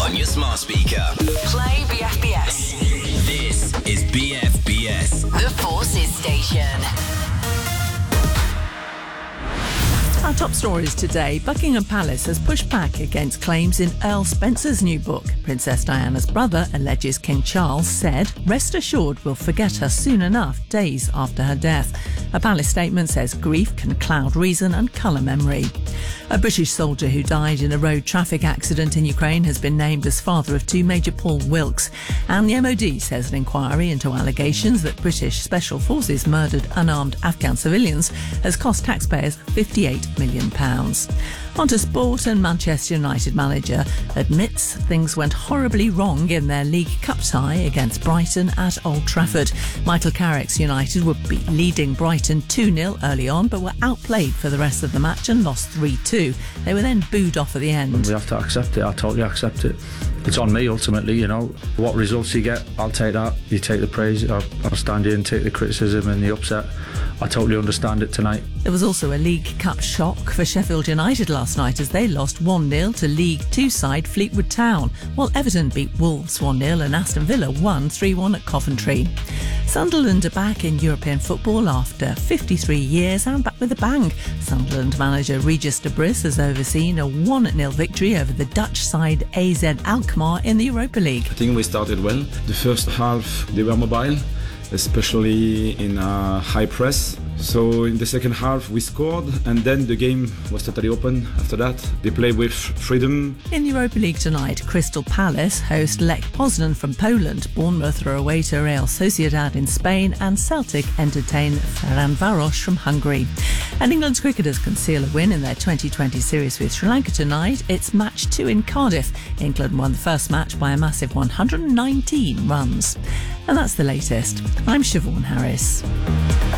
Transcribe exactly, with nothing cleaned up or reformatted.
on your smart speaker. Play B F B S. This is B F B S. The Forces Station. Our top stories today. Buckingham Palace has pushed back against claims in Earl Spencer's new book. Princess Diana's brother alleges King Charles said, "Rest assured we'll forget her soon enough, days after her death." A palace statement says grief can cloud reason and colour memory. A British soldier who died in a road traffic accident in Ukraine has been named as father of two Major Paul Wilkes. And the M O D says an inquiry into allegations that British Special Forces murdered unarmed Afghan civilians has cost taxpayers fifty-eight million pounds. On to sport, and Manchester United manager admits things went horribly wrong in their League Cup tie against Brighton at Old Trafford. Michael Carrick's United would be leading Brighton two nil early on, but were outplayed for the rest of the match and lost three two. They were then booed off at the end. We have to accept it. I totally accept it. It's on me ultimately, you know. What results you get, I'll take that. You take the praise, I'll, I'll stand here and take the criticism and the upset. I totally understand it tonight. There was also a League Cup shock for Sheffield United last night as they lost one nil to League Two side Fleetwood Town, while Everton beat Wolves one nil and Aston Villa won three one at Coventry. Sunderland are back in European football after fifty-three years and back with a bang. Sunderland manager Regis de Bris has overseen a one nil victory over the Dutch side A Z Alkmaar in the Europa League. I think we started well. The first half they were mobile, especially in a high press. So in the second half we scored, and then the game was totally open after that. They played with freedom. In the Europa League tonight, Crystal Palace host Lech Poznan from Poland. Bournemouth are away to Real Sociedad in Spain, and Celtic entertain Ferencváros from Hungary. And England's cricketers can seal a win in their twenty twenty series with Sri Lanka tonight. It's match two in Cardiff. England won the first match by a massive one hundred nineteen runs. And that's the latest. I'm Siobhan Harris.